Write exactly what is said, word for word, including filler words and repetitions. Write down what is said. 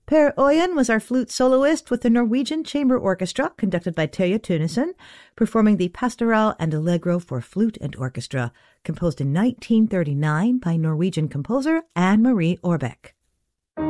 Per Øyen was our flute soloist with the Norwegian Chamber Orchestra, conducted by Terje Tunison, performing the Pastoral and Allegro for flute and orchestra, composed in nineteen thirty-nine by Norwegian composer Anne Marie Orbeck.